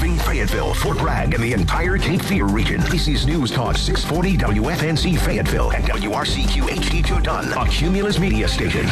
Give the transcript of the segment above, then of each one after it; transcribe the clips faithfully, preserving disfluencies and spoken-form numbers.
serving Fayetteville, Fort Bragg, and the entire Cape Fear region. This is News Talk six forty W F N C Fayetteville and W R C Q H D two Dunn, a Cumulus media station.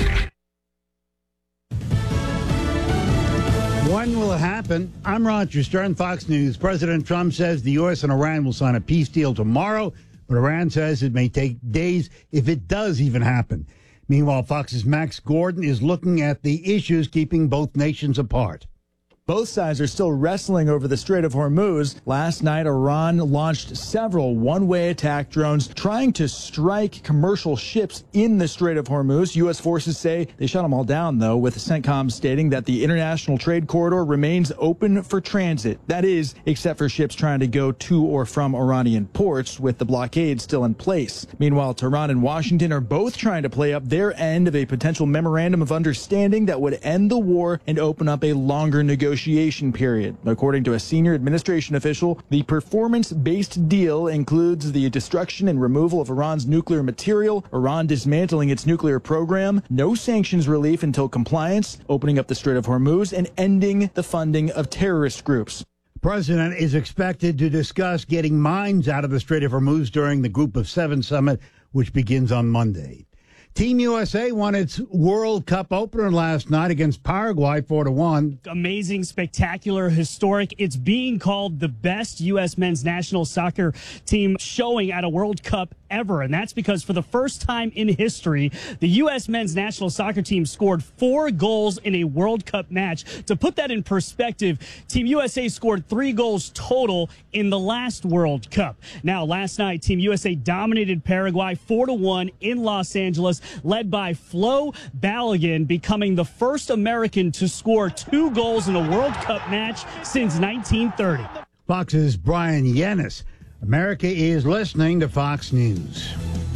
When will it happen? I'm Roger Stern, Fox News. President Trump says the U S and Iran will sign a peace deal tomorrow, but Iran says it may take days if it does even happen. Meanwhile, Fox's Max Gordon is looking at the issues keeping both nations apart. Both sides are still wrestling over the Strait of Hormuz. Last night, Iran launched several one-way attack drones trying to strike commercial ships in the Strait of Hormuz. U S forces say they shot them all down, though, with CENTCOM stating that the international trade corridor remains open for transit. That is, except for ships trying to go to or from Iranian ports, with the blockade still in place. Meanwhile, Tehran and Washington are both trying to play up their end of a potential memorandum of understanding that would end the war and open up a longer negotiation negotiation period. According to a senior administration official, the performance-based deal includes the destruction and removal of Iran's nuclear material, Iran dismantling its nuclear program, no sanctions relief until compliance, opening up the Strait of Hormuz, and ending the funding of terrorist groups. The president is expected to discuss getting mines out of the Strait of Hormuz during the Group of Seven summit, which begins on Monday. Team U S A won its World Cup opener last night against Paraguay four to one. Amazing, spectacular, historic. It's being called the best U S men's national soccer team showing at a World Cup ever. And that's because for the first time in history, the U S men's national soccer team scored four goals in a World Cup match. To put that in perspective, Team U S A scored three goals total in the last World Cup. Now, last night, Team U S A dominated Paraguay four to one in Los Angeles, led by Flo Balogun, becoming the first American to score two goals in a World Cup match since nineteen thirty. Fox's Brian Yanis. America is listening to Fox News.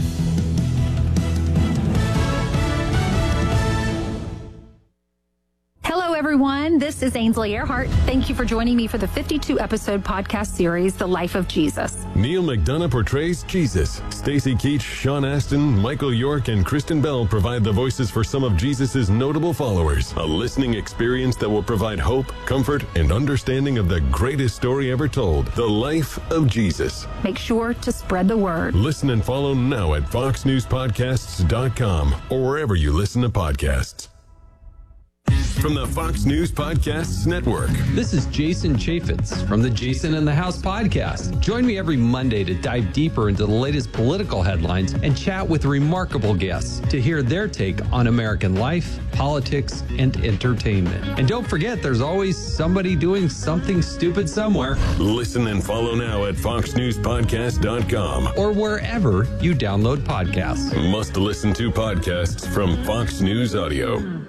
Hello, everyone. This is Ainsley Earhart. Thank you for joining me for the fifty-two episode podcast series, The Life of Jesus. Neil McDonough portrays Jesus. Stacy Keach, Sean Astin, Michael York, and Kristen Bell provide the voices for some of Jesus' notable followers. A listening experience that will provide hope, comfort, and understanding of the greatest story ever told, The Life of Jesus. Make sure to spread the word. Listen and follow now at fox news podcasts dot com or wherever you listen to podcasts. From the Fox News Podcasts Network. This is Jason Chaffetz from the Jason in the House podcast. Join me every Monday to dive deeper into the latest political headlines and chat with remarkable guests to hear their take on American life, politics, and entertainment. And don't forget, there's always somebody doing something stupid somewhere. Listen and follow now at fox news podcast dot com or wherever you download podcasts. Must listen to podcasts from Fox News Audio.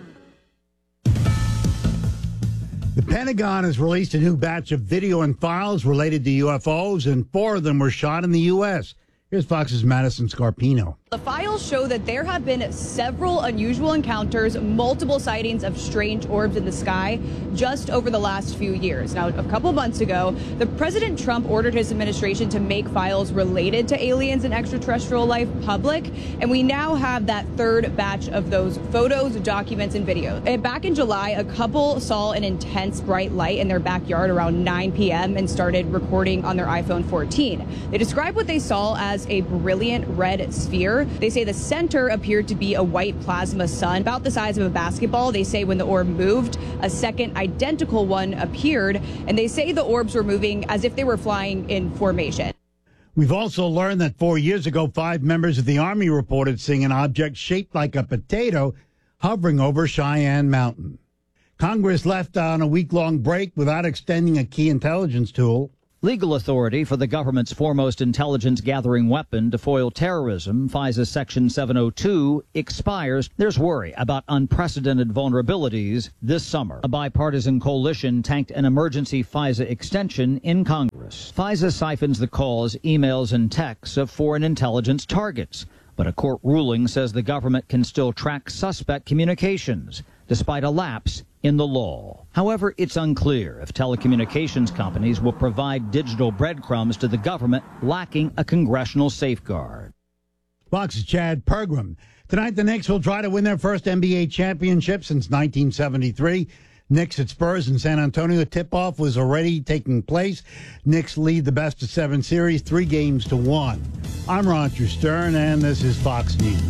The Pentagon has released a new batch of video and files related to U F Os, and four of them were shot in the U S. Here's Fox's Madison Scarpino. The files show that there have been several unusual encounters, multiple sightings of strange orbs in the sky just over the last few years. Now, a couple months ago, the President Trump ordered his administration to make files related to aliens and extraterrestrial life public, and we now have that third batch of those photos, documents, and videos. And back in July, a couple saw an intense bright light in their backyard around nine p m and started recording on their iPhone fourteen. They described what they saw as a brilliant red sphere. They say the center appeared to be a white plasma sun about the size of a basketball. They say when the orb moved, a second identical one appeared, and they say the orbs were moving as if they were flying in formation. We've also learned that four years ago, five members of the Army reported seeing an object shaped like a potato hovering over Cheyenne Mountain. Congress left on a week-long break without extending a key intelligence tool. Legal authority for the government's foremost intelligence-gathering weapon to foil terrorism, FISA Section seven oh two, expires. There's worry about unprecedented vulnerabilities this summer. A bipartisan coalition tanked an emergency FISA extension in Congress. FISA siphons the calls, emails, and texts of foreign intelligence targets. But a court ruling says the government can still track suspect communications, despite a lapse in the law. However, it's unclear if telecommunications companies will provide digital breadcrumbs to the government lacking a congressional safeguard. Fox's Chad Pergram. Tonight, the Knicks will try to win their first N B A championship since nineteen seventy-three. Knicks at Spurs in San Antonio. Tip-off was already taking place. Knicks lead the best of seven series, three games to one. I'm Roger Stern, and this is Fox News.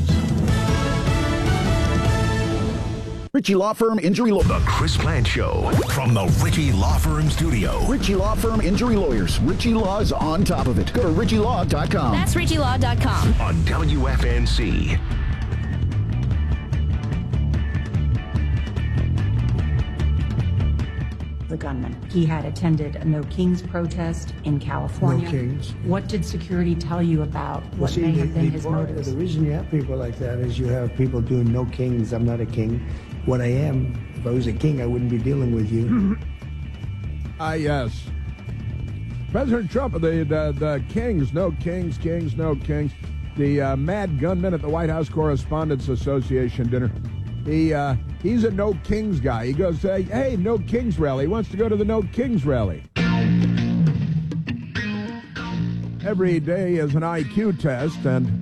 Ritchie Law Firm Injury Law. The Chris Plant Show from the Ritchie Law Firm studio. Ritchie Law Firm Injury Lawyers. Ritchie Law is on top of it. Go to ritchie law dot com. That's ritchie law dot com. On W F N C. The gunman. He had attended a No Kings protest in California. No Kings. What did security tell you about Well, what see, may the, have been the, his part- motives? The reason you have people like that is you have people doing no kings. I'm not a king. What I am, if I was a king, I wouldn't be dealing with you. Ah, uh, yes. President Trump, the, the the kings, no kings, kings, no kings. The uh, mad gunman at the White House Correspondents Association dinner. He uh, he's a no kings guy. He goes, uh, hey, no kings rally. He wants to go to the no kings rally. Every day is an I Q test, and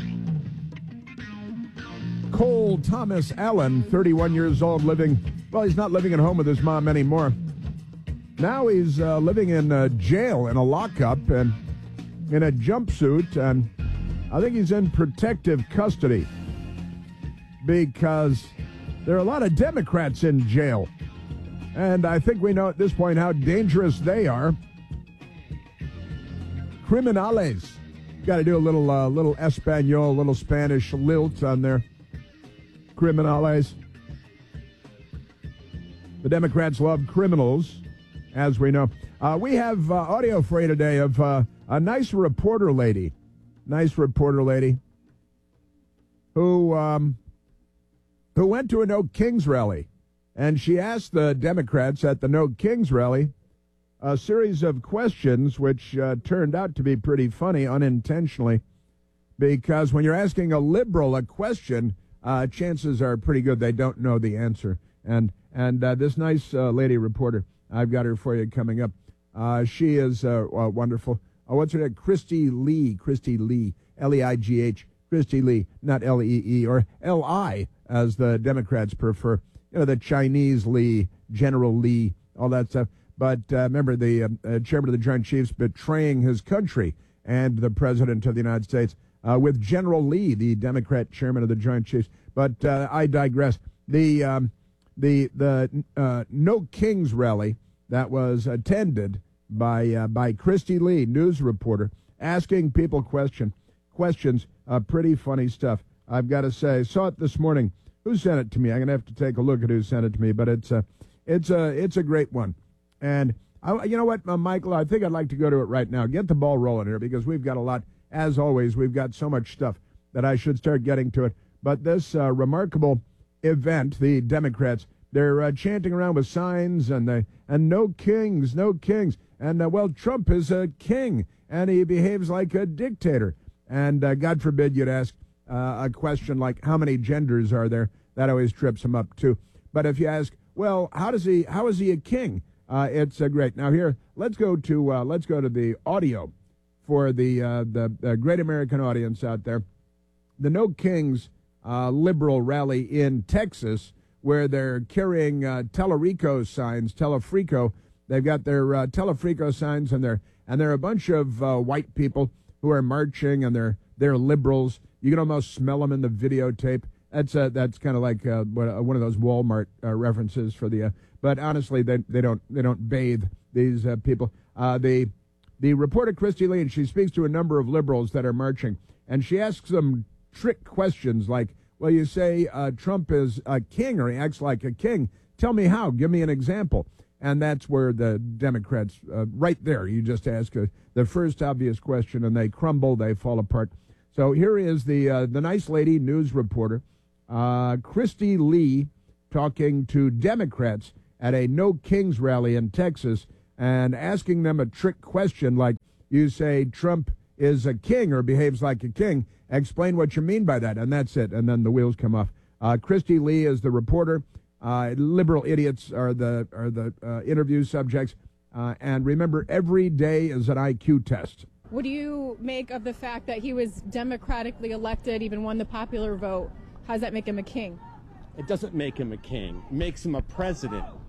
Cole Thomas Allen, thirty-one years old, living, well, he's not living at home with his mom anymore. Now he's uh, living in uh, jail, in a lockup, and in a jumpsuit, and I think he's in protective custody because there are a lot of Democrats in jail. And I think we know at this point how dangerous they are. Criminales. Got to do a little uh, little Espanol, little Spanish lilt on there. Criminales. The Democrats love criminals, as we know. Uh, we have uh, audio for you today of uh, a nice reporter lady. Nice reporter lady who um, who went to a No Kings rally. And she asked the Democrats at the No Kings rally a series of questions which uh, turned out to be pretty funny unintentionally, because when you're asking a liberal a question, uh, chances are pretty good they don't know the answer. And and uh, this nice uh, lady reporter, I've got her for you coming up. Uh, she is uh, uh, wonderful. Uh, what's her name? Christy Lee. Christy Lee. L E I G H. Christy Lee, not L E E, or L I, as the Democrats prefer. You know, the Chinese Lee, General Lee, all that stuff. But uh, remember, the uh, uh, chairman of the Joint Chiefs betraying his country and the president of the United States uh, with General Lee, the Democrat chairman of the Joint Chiefs. But uh, I digress. The um, the the uh, No Kings rally that was attended by uh, by Christy Lee, news reporter, asking people question questions. Uh, pretty funny stuff, I've got to say. Saw it this morning. Who sent it to me? I'm gonna have to take a look at who sent it to me. But it's a it's a it's a great one. And I, you know what, uh, Michael, I think I'd like to go to it right now. Get the ball rolling here, because we've got a lot. As always, we've got so much stuff that I should start getting to it. But this uh, remarkable event, the Democrats, they're uh, chanting around with signs and they and no kings, no kings. And, uh, well, Trump is a king, and he behaves like a dictator. And uh, God forbid you'd ask uh, a question like, how many genders are there? That always trips him up, too. But if you ask, well, how does he? How is he a king? Uh, it's uh, great. Now here, let's go to uh, let's go to the audio for the uh, the uh, great American audience out there. The No Kings uh, liberal rally in Texas, where they're carrying uh, Telefrico signs. Telefrico, they've got their uh, Telefrico signs, and they're and they're a bunch of uh, white people who are marching, and they're they're liberals. You can almost smell them in the videotape. That's uh, that's kind of like uh, one of those Walmart uh, references for the. Uh, But honestly, they they don't they don't bathe these uh, people. Uh, the the reporter Christy Lee, and she speaks to a number of liberals that are marching, and she asks them trick questions like, "Well, you say uh, Trump is a king, or he acts like a king. Tell me how. Give me an example." And that's where the Democrats, uh, right there, you just ask uh, the first obvious question, and they crumble, they fall apart. So here is the uh, the nice lady news reporter, uh, Christy Lee, talking to Democrats at a No Kings rally in Texas and asking them a trick question like, you say Trump is a king or behaves like a king. Explain what you mean by that. And that's it. And then the wheels come off. Uh, Christy Lee is the reporter. Uh, liberal idiots are the are the uh, interview subjects. Uh, and remember, every day is an I Q test. What do you make of the fact that he was democratically elected, even won the popular vote? How does that make him a king? It doesn't make him a king. It makes him a president.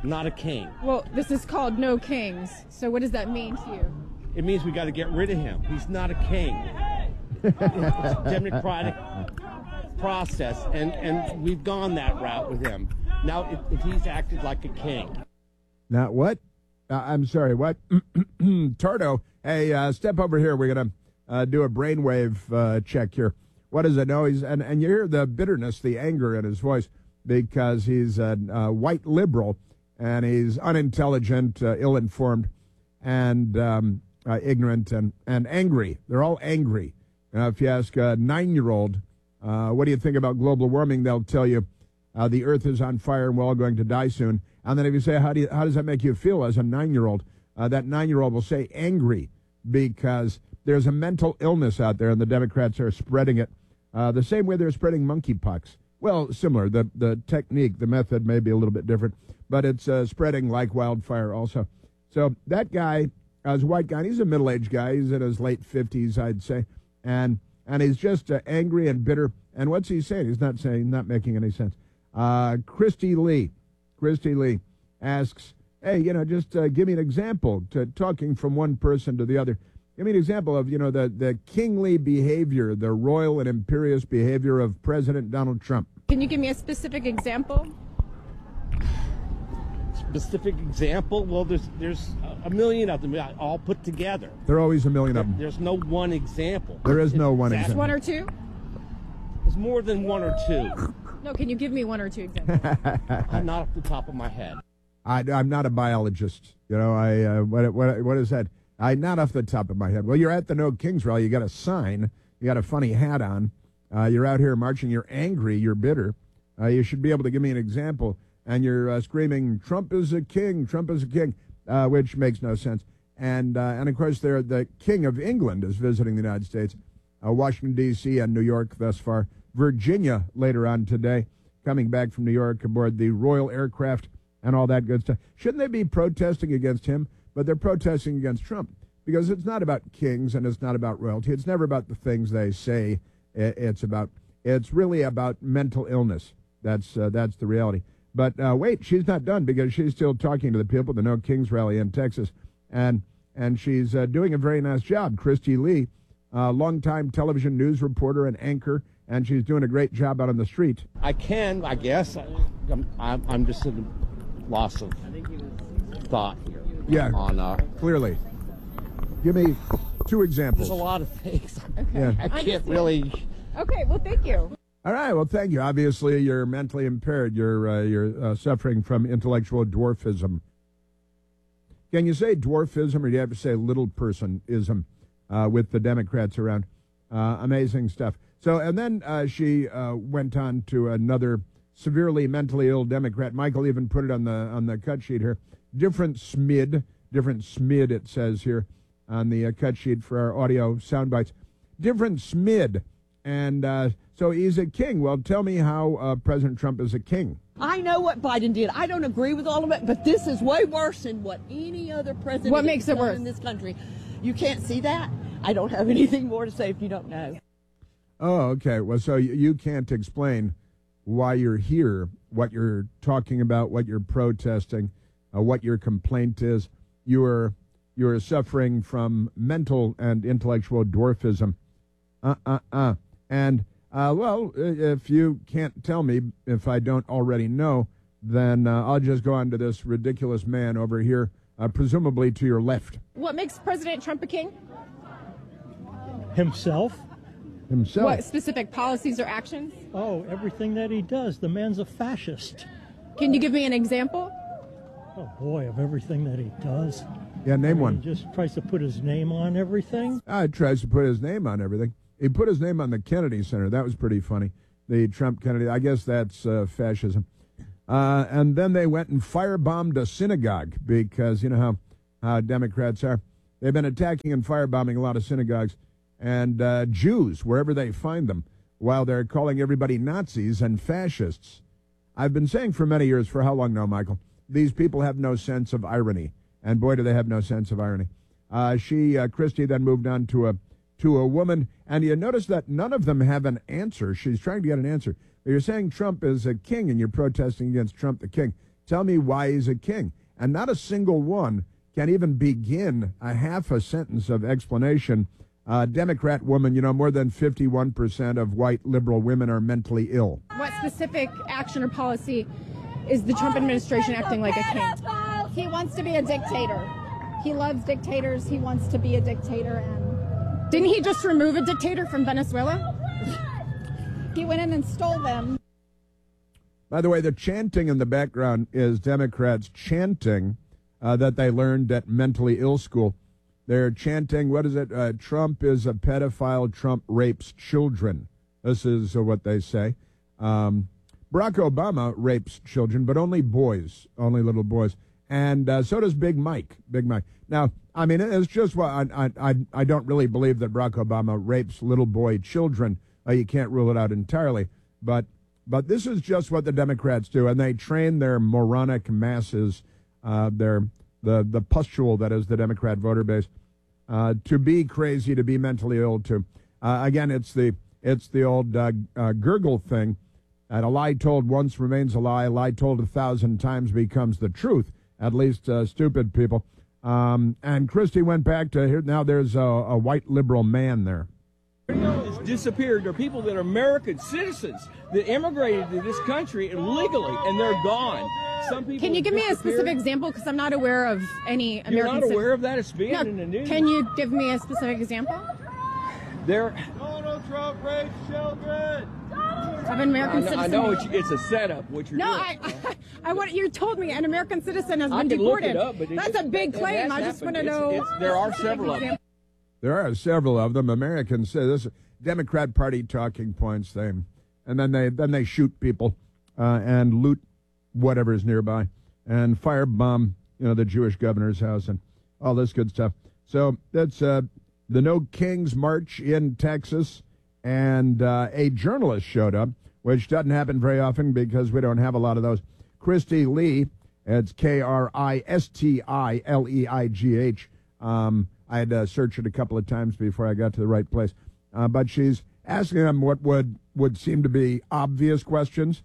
not a king. Well, this is called No Kings. So what does that mean to you? It means we got to get rid of him. He's not a king. It's a democratic process, and, and we've gone that route with him. Now, if, if he's acted like a king. Now, what? Uh, I'm sorry, what? Tardo, hey, uh, step over here. We're going to uh, do a brainwave uh, check here. What is it? No, he's, and, and you hear the bitterness, the anger in his voice, because he's a, a white liberal, and he's unintelligent, uh, ill-informed, and um, uh, ignorant, and, and angry. They're all angry. Uh, if you ask a nine-year-old, uh, what do you think about global warming, they'll tell you uh, the earth is on fire and we're all going to die soon. And then if you say, how, do you, how does that make you feel as a nine-year-old? Uh, that nine-year-old will say angry, because there's a mental illness out there, and the Democrats are spreading it uh, the same way they're spreading monkeypox. Well, similar. The, the technique, the method may be a little bit different, but it's uh, spreading like wildfire also. So that guy uh, is a white guy, and he's a middle-aged guy. He's in his late fifties, I'd say. And and he's just uh, angry and bitter. And what's he saying? He's not saying, not making any sense. Uh, Christy Lee, Christy Lee asks, hey, you know, just uh, give me an example, to talking from one person to the other. Give me an example of, you know, the, the kingly behavior, the royal and imperious behavior of President Donald Trump. Can you give me a specific example? Specific example? Well, there's there's a million of them all put together. There are always a million of them. There's no one example. There is no one Just example. one or two? There's more than one or two. No, can you give me one or two examples? I'm not off the top of my head. I, I'm not a biologist. You know, I uh, what, what what is that? I not off the top of my head. Well, you're at the No Kings rally. You got a sign. You got a funny hat on. Uh, you're out here marching. You're angry. You're bitter. Uh, you should be able to give me an example. And you're uh, screaming, "Trump is a king. Trump is a king," uh, which makes no sense. And uh, and of course, there the King of England is visiting the United States, uh, Washington D C and New York thus far. Virginia later on today, coming back from New York aboard the Royal Aircraft and all that good stuff. Shouldn't they be protesting against him? But they're protesting against Trump, because it's not about kings and it's not about royalty. It's never about the things they say. It's about it's really about mental illness. That's uh, that's the reality. But uh, wait, she's not done, because she's still talking to the people at the No Kings rally in Texas, and and she's uh, doing a very nice job. Christy Lee, uh, longtime television news reporter and anchor, and she's doing a great job out on the street. I can, I guess. I'm, I'm, I'm just in a loss of thought here. Yeah, on uh, clearly. Give me two examples. There's a lot of things. Okay. Yeah. I can't really. Okay, well, thank you. All right, well, thank you. Obviously, you're mentally impaired. You're uh, you're uh, suffering from intellectual dwarfism. Can you say dwarfism, or do you have to say little personism uh, with the Democrats around? Uh, amazing stuff. So, and then uh, she uh, went on to another severely mentally ill Democrat. Michael even put it on the on the cut sheet here. Different SMID, different SMID. It says here on the uh, cut sheet for our audio sound bites. Different SMID. And uh, so he's a king. Well, tell me how uh, President Trump is a king. I know what Biden did. I don't agree with all of it, but this is way worse than what any other president What makes has it done worse? in this country. You can't see that? I don't have anything more to say if you don't know. Oh, okay. Well, so you, you can't explain why you're here, what you're talking about, what you're protesting, uh, what your complaint is. You are you are suffering from mental and intellectual dwarfism. Uh, uh, uh. And, uh, well, if you can't tell me, if I don't already know, then uh, I'll just go on to this ridiculous man over here, uh, presumably to your left. What makes President Trump a king? Himself. Himself? What specific policies or actions? Oh, everything that he does. The man's a fascist. Can you give me an example? Oh, boy, of everything that he does. Yeah, name I mean, one. He just tries to put his name on everything. Uh, he tries to put his name on everything. He put his name on the Kennedy Center. That was pretty funny. The Trump-Kennedy, I guess that's uh, fascism. Uh, and then they went and firebombed a synagogue because, you know how, how Democrats are. They've been attacking and firebombing a lot of synagogues and uh, Jews, wherever they find them, while they're calling everybody Nazis and fascists. I've been saying for many years, for how long now, Michael, these people have no sense of irony. And boy, do they have no sense of irony. Uh, she, uh, Christy, then moved on to a to a woman, and you notice that none of them have an answer. She's trying to get an answer. You're saying Trump is a king, and you're protesting against Trump the king. Tell me why he's a king. And not a single one can even begin a half a sentence of explanation. Uh, Democrat woman, you know, more than fifty-one percent of white liberal women are mentally ill. What specific action or policy is the Trump administration acting like a king? He wants to be a dictator. He loves dictators. He wants to be a dictator. And didn't he just remove a dictator from Venezuela? He went in and stole them. By the way, the chanting in the background is Democrats chanting uh, that they learned at mentally ill school. They're chanting, what is it? Uh, Trump is a pedophile. Trump rapes children. This is uh, what they say. Um, Barack Obama rapes children, but only boys, only little boys. And uh, so does Big Mike. Big Mike. Now, I mean, it's just what I, I, I don't really believe that Barack Obama rapes little boy children. Uh, you can't rule it out entirely. But but this is just what the Democrats do, and they train their moronic masses, uh, their the the pustule that is the Democrat voter base, uh, to be crazy, to be mentally ill. To uh, again, it's the it's the old uh, uh, gurgle thing. And a lie told once remains a lie. A lie told a thousand times becomes the truth. At least uh, stupid people. Um, and Christie went back to here. Now there's a, a white liberal man there. It's disappeared. There are people that are American citizens that immigrated to this country illegally, and they're gone. Some people. Can you give me a specific example? Because I'm not aware of any American. You're not aware of that? It's being no, in the news. Can you give me a specific example? There. Donald Trump rapes children. Of an American I know, citizen. I know it's, it's a setup. What you're no, doing. I, I, I want you told me an American citizen has I been can look deported. it up, but it That's just- a big it claim. has I just want to happened. know. It's- it's- there are several of them. There are several of them. Americans say this Democrat Party talking points. They and then they then they shoot people uh, and loot whatever is nearby and firebomb you know the Jewish governor's house and all this good stuff. So that's uh, the No Kings March in Texas, and uh, a journalist showed up, which doesn't happen very often because we don't have a lot of those. Christy Lee, it's K R I S T I L E I G H. Um, I had to search it a couple of times before I got to the right place. Uh, but she's asking them what would, would seem to be obvious questions.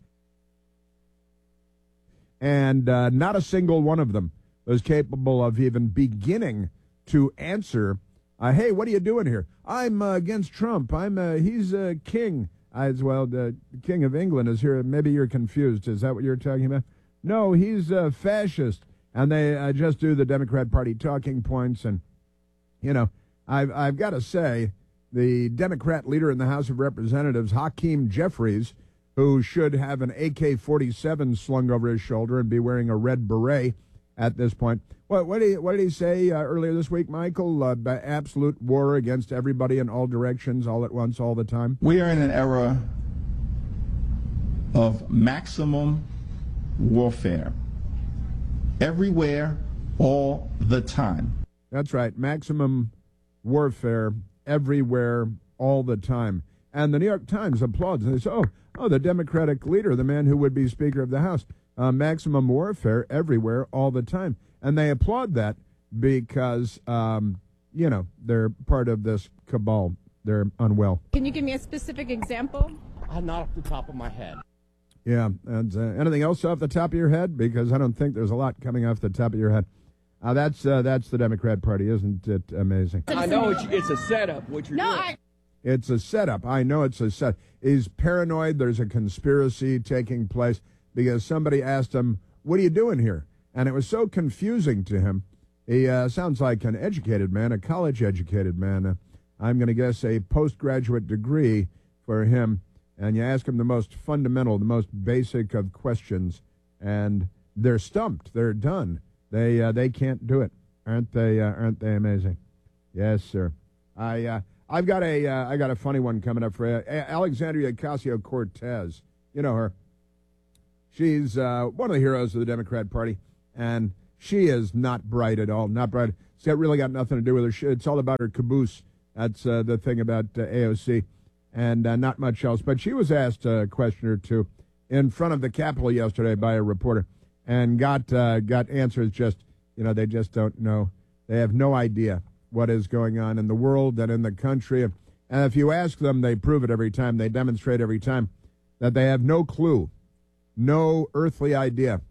And uh, not a single one of them was capable of even beginning to answer, uh, hey, what are you doing here? I'm uh, against Trump. I'm uh, he's a uh, king. I, as well, the King of England is here. Maybe you're confused. Is that what you're talking about? No, he's a fascist. And they uh, just do the Democrat Party talking points. And, you know, I've, I've got to say, the Democrat leader in the House of Representatives, Hakeem Jeffries, who should have an A K forty-seven slung over his shoulder and be wearing a red beret at this point. What, what, did, he, what did he say uh, earlier this week, Michael? Uh, absolute war against everybody in all directions, all at once, all the time? We are in an era of maximum warfare. Everywhere, all the time. That's right. Maximum warfare everywhere, all the time. And the New York Times applauds. And they say, oh, oh, the Democratic leader, the man who would be Speaker of the House. Uh, maximum warfare everywhere, all the time. And they applaud that because, um, you know, they're part of this cabal. They're unwell. Can you give me a specific example? Uh, not off the top of my head. Yeah. And uh, anything else off the top of your head? Because I don't think there's a lot coming off the top of your head. Uh, that's uh, that's the Democrat Party, isn't it amazing? I know it's, it's a setup. What you're no, doing. I. It's a setup. I know it's a set. He's paranoid. There's a conspiracy taking place because somebody asked him, "What are you doing here?" And it was so confusing to him. He uh, sounds like an educated man, a college-educated man. Uh, I'm going to guess a postgraduate degree for him. And you ask him the most fundamental, the most basic of questions, and they're stumped. They're done. They uh, they can't do it. Aren't they? Uh, aren't they amazing? Yes, sir. I uh, I've got a uh, I got a funny one coming up for you. Alexandria Ocasio-Cortez. You know her. She's uh, one of the heroes of the Democrat Party, and she is not bright at all. Not bright. It's got really got nothing to do with her. She, it's all about her caboose. That's uh, the thing about uh, A O C, and uh, not much else. But she was asked a question or two in front of the Capitol yesterday by a reporter, and got uh, got answers just, you know, they just don't know. They have no idea what is going on in the world and in the country. And if you ask them, they prove it every time. They demonstrate every time that they have no clue, no earthly idea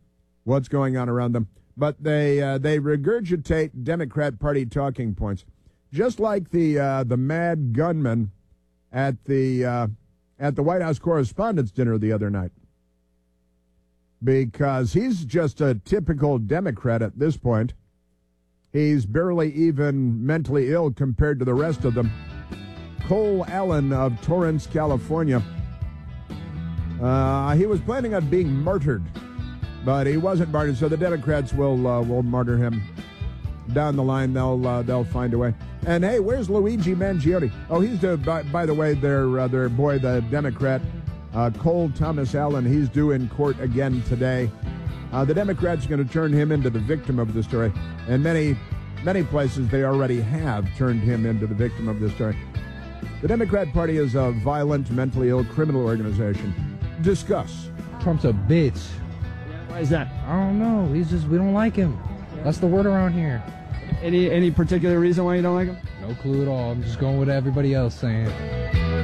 what's going on around them. But they uh, they regurgitate Democrat Party talking points, just like the uh, the mad gunman at the uh, at the White House Correspondents' Dinner the other night, because he's just a typical Democrat at this point. He's barely even mentally ill compared to the rest of them. Cole Allen of Torrance, California. Uh, he was planning on being martyred, but he wasn't martyred, so the Democrats will uh, will martyr him. Down the line, they'll uh, they'll find a way. And hey, where's Luigi Mangione? Oh, he's the by, by the way, their uh, their boy, the Democrat uh, Cole Thomas Allen. He's due in court again today. Uh, the Democrats are going to turn him into the victim of the story, and many many places they already have turned him into the victim of this story. The Democrat Party is a violent, mentally ill criminal organization. Discuss. Trump's a bitch. Why is that? I don't know. He's just, we don't like him. That's the word around here. Any any particular reason why you don't like him? No clue at all. I'm just going with everybody else saying.